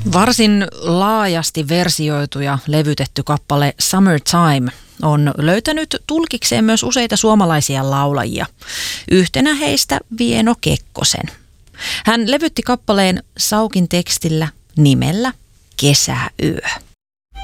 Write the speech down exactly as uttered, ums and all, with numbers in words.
Varsin laajasti versioitu ja levytetty kappale Summertime on löytänyt tulkikseen myös useita suomalaisia laulajia. Yhtenä heistä Vieno Kekkosen. Hän levytti kappaleen Saukin tekstillä nimellä Kesäyö.